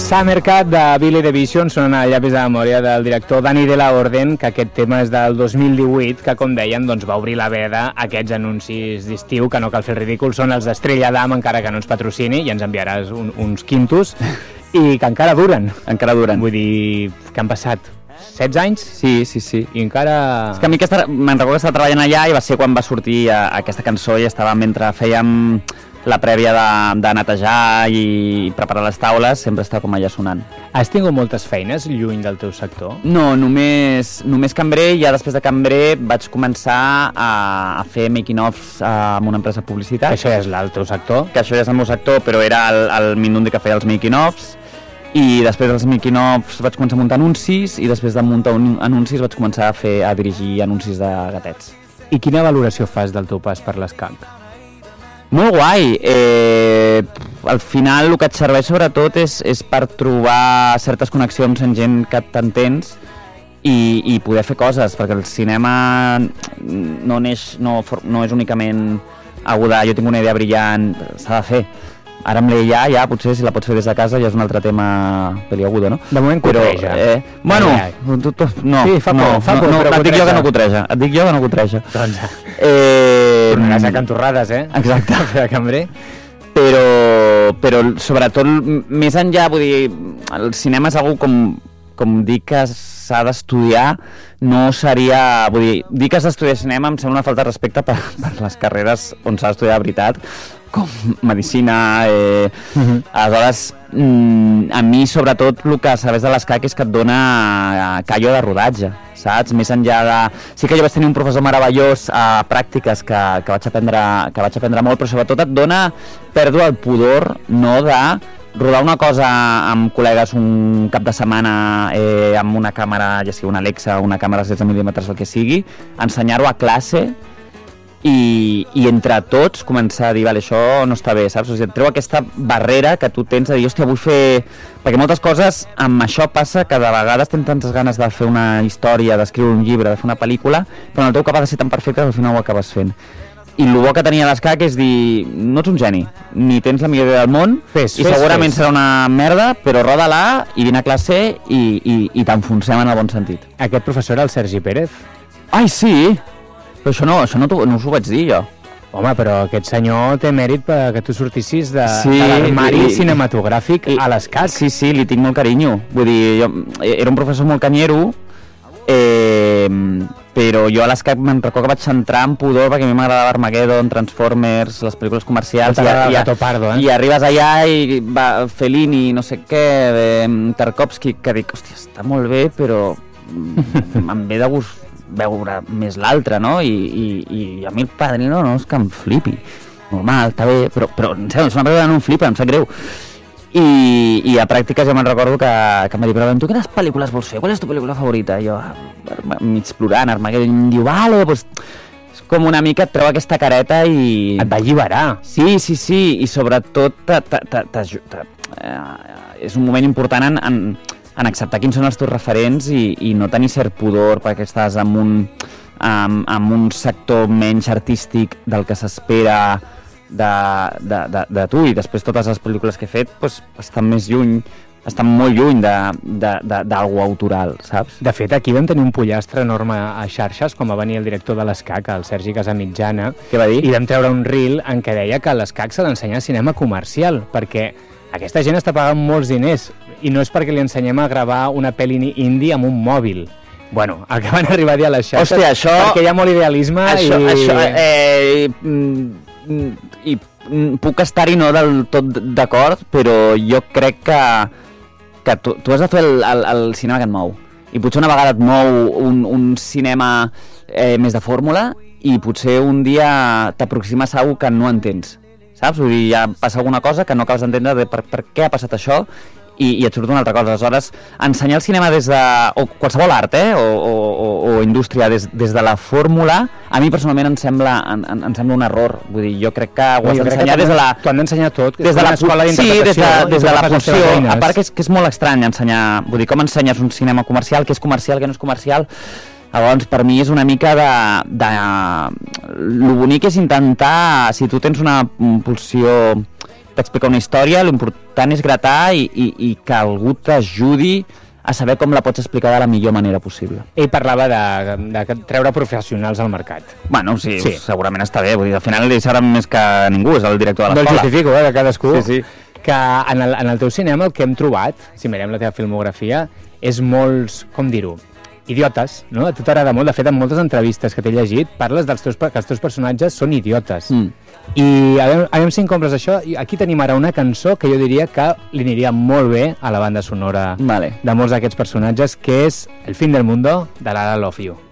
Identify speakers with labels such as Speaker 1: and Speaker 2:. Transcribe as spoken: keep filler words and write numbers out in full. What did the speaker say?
Speaker 1: Summercat de Billy the Vision són a llapis de memòria del director Danny de la Orden, que aquest tema és del dos mil divuit, que com deien doncs, va obrir la veda a aquests anuncis d'estiu, que no cal fer el ridícul, són els d'Estrella Damm, encara que no ens patrocini, i ens enviaràs un, uns quintos, i que encara duren.
Speaker 2: Encara duren.
Speaker 1: Vull dir, que han passat setze anys?
Speaker 2: Sí, sí, sí.
Speaker 1: I encara...
Speaker 2: És que a mi aquesta, me'n recordo que estava treballant allà i va ser quan va sortir a, a aquesta cançó i estava mentre fèiem la prèvia de, de netejar i preparar les taules, sempre estava com allà sonant.
Speaker 1: Has tingut moltes feines lluny del teu sector?
Speaker 2: No, només, només cambrer, i ja després de cambrer vaig començar a, a fer making-offs amb una empresa de publicitat.
Speaker 1: Que això ja és el teu sector?
Speaker 2: Que això ja és el meu sector, però era el, el Minundi que feia els making-offs. I després dels making-offs vaig començar a muntar anuncis, i després de muntar un, anuncis vaig començar a fer a dirigir anuncis de gatets.
Speaker 1: I quina valoració fas del teu pas per l'escac?
Speaker 2: Molt guai. Eh, al final el que et serveix sobretot és, és per trobar certes connexions amb gent que t'entens i, i poder fer coses, perquè el cinema no, neix, no, no és únicament aguda, jo tinc una idea brillant, s'ha de fer. Ara amb l'A I, ja, potser si la pots fer des de casa ja és un altre tema peliagudo, no?
Speaker 1: De moment cotreja.
Speaker 2: Però, eh, bueno, ai, ai. Tu, tu, no,
Speaker 1: sí, fa por,
Speaker 2: no,
Speaker 1: fa por,
Speaker 2: no,
Speaker 1: però
Speaker 2: et dic jo que no cotreja, et dic jo que no cotreja.
Speaker 1: Doncs,
Speaker 2: eh,
Speaker 1: tornaràs a cantorrades, eh?
Speaker 2: Exacte.
Speaker 1: De cambrer.
Speaker 2: Però, però sobretot, més enllà, vull dir, el cinema és algo com, com dir que s'ha d'estudiar, no seria, vull dir, dir que has d'estudiar cinema em sembla una falta de respecte per, per les carreres on s'ha d'estudiar de veritat, com medicina, eh... Uh-huh. Aleshores, mm, a mi sobretot el que sabés de l'escac és que et dona callo de rodatge, saps? Més enllà de... Sí que jo vaig tenir un professor meravellós a pràctiques que, que, vaig aprendre, que vaig aprendre molt, però sobretot et dona pèrdua el pudor, no, de rodar una cosa amb col·legues un cap de setmana eh, amb una càmera, ja sigui una Alexa, una càmera de setze mil·límetres, el que sigui, ensenyar-ho a classe i, i entre tots començar a dir, vale, això no està bé, saps? O sigui, et treu aquesta barrera que tu tens de dir, hòstia, vull fer... Perquè moltes coses amb això passa que de vegades tens tantes ganes de fer una història, d'escriure un llibre, de fer una pel·lícula, però en el teu cap ha de ser tan perfecte que al final ho acabes fent. I el bo que tenia l'escac és dir, no ets un geni, ni tens la millor idea del món,
Speaker 1: fes,
Speaker 2: i
Speaker 1: fes,
Speaker 2: segurament
Speaker 1: fes.
Speaker 2: serà una merda, però roda-la i vine a classe i, i, i t'enfonsem en el bon sentit.
Speaker 1: Aquest professor era el Sergi Pérez.
Speaker 2: Ai, sí! Però això no, això no, no us ho vaig dir jo.
Speaker 1: Home, però aquest senyor té mèrit perquè tu sortissis de,
Speaker 2: sí,
Speaker 1: de l'armari
Speaker 2: i,
Speaker 1: cinematogràfic
Speaker 2: i,
Speaker 1: a l'escac.
Speaker 2: Sí, sí, li tinc molt carinyo. Vull dir, jo, era un professor molt canyero, eh, però jo a l'escac me'n recordo que vaig entrar en pudor perquè a mi m'agradava Armageddon, Transformers, les pel·lícules comercials, i, i,
Speaker 1: Pardo, eh?
Speaker 2: i arribes allà i va Fellini, no sé què, eh, Tarkovsky, que dic, hòstia, està molt bé, però em ve de gust veure més l'altre, no? I, i, i a mi el Padrino no és que em flipi. Normal, està bé, però, però em sembla, és una pel·lícula que no em flipa, em sap greu. I, i a pràctiques ja me'n recordo que, que em va dir, però tu quines pel·lícules vols fer? Qual és tu pel·lícula favorita? I jo, mig plorant, Armageddon, i em diu, vale, doncs... És com una mica et treu aquesta careta i...
Speaker 1: Et va alliberar.
Speaker 2: Sí, sí, sí, i sobretot ta, ta, ta, ta, ta, eh, és un moment important en... en en acceptar quins són els teus referents i, i no tenir cert pudor perquè estàs en un, en, en un sector menys artístic del que s'espera de, de, de, de tu, i després totes les pel·lícules que he fet pues, estan més lluny, estan molt lluny d'algú autoral, saps?
Speaker 1: De fet, aquí vam tenir un pollastre enorme a xarxes, com va venir el director de l'ESCAC, el Sergi Casamitjana,
Speaker 2: què va dir?
Speaker 1: I vam treure un reel en què deia que a l'ESCAC s'ha d'ensenyar cinema comercial, perquè aquesta gent està pagant molts diners, i no és perquè li ensenyem a gravar una pel·li indie amb un mòbil. Bueno, el que van arribar a dir a les xarxes,
Speaker 2: hòstia, això,
Speaker 1: perquè hi ha molt idealisme
Speaker 2: això,
Speaker 1: i...
Speaker 2: Això, eh, i, i puc estar-hi no del tot d'acord, però jo crec que, que tu, tu has de fer el, el, el cinema que et mou. I potser una vegada et mou un, un cinema eh, més de fórmula, i potser un dia t'aproximes a algú que no entens. Saps? Vull dir, ja passa alguna cosa que no acabes d'entendre de per, per què ha passat això i, i et surt una altra cosa. Aleshores, ensenyar el cinema des de... o qualsevol art, eh? O, o, o indústria des, des de la fórmula, a mi personalment em sembla, en, en sembla un error. Vull dir, jo crec que ho has d'ensenyar des de la...
Speaker 1: T'ho han d'ensenyar tot,
Speaker 2: des de l'escola d'interpretació. Sí, des de, des de la funció. A part que és, que és molt estrany ensenyar... Vull dir, com ensenyes un cinema comercial, què és comercial, què no és comercial... Llavors, per mi és una mica de, de... Lo bonic és intentar, si tu tens una pulsió t'explica una història, l'important és gratar i, i, i que algú t'ajudi a saber com la pots explicar de la millor manera possible.
Speaker 1: Ell parlava de, de treure professionals al mercat.
Speaker 2: Bueno, sí,
Speaker 1: Sí.
Speaker 2: segurament està bé, vull dir, al final ell sabrà més que ningú, és el director de
Speaker 1: No el
Speaker 2: l'escola.
Speaker 1: justifico, eh, de cadascú.
Speaker 2: Sí, sí.
Speaker 1: Que en el, en el teu cinema el que hem trobat, si mirem la teva filmografia, és molts, com dir-ho, idiotes, no? A tu t'agrada molt, de fet, en moltes entrevistes que t'he llegit, parles dels teus, que els teus personatges són idiotes.
Speaker 2: Mm.
Speaker 1: I a veure, a veure si em compres això, i aquí tenim ara una cançó que jo diria que li aniria molt bé a la banda sonora
Speaker 2: Vale.
Speaker 1: de molts d'aquests personatges, que és El fin del mundo, de Lara Love You.